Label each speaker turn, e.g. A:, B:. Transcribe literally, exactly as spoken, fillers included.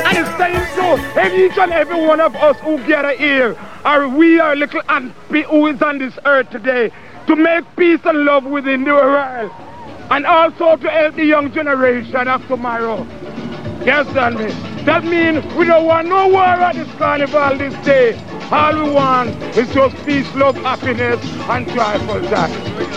A: And it's time to every each and every one of us who gather here, or we are little ant who is on this earth today, to make peace and love within the world. And also to help the young generation of tomorrow. You understand me? That means we don't want no war at this carnival this day. All we want is just peace, love, happiness, and joyful that.